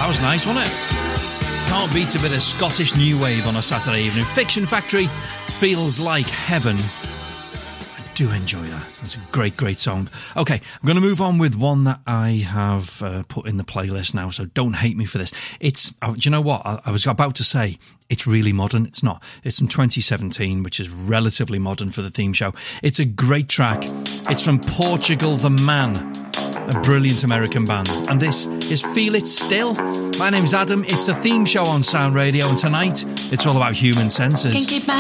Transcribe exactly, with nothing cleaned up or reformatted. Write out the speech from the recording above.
That was nice, wasn't it? Can't beat a bit of Scottish new wave on a Saturday evening. Fiction Factory, Feels Like Heaven. I do enjoy that. It's a great, great song. Okay, I'm going to move on with one that I have uh, put in the playlist now, so don't hate me for this. It's, uh, do you know what? I, I was about to say, it's really modern. It's not. It's from twenty seventeen, which is relatively modern for the theme show. It's a great track. It's from Portugal The Man, a brilliant American band. And this is Feel It Still. My name's Adam. It's the theme show on Sound Radio, and tonight it's all about human senses.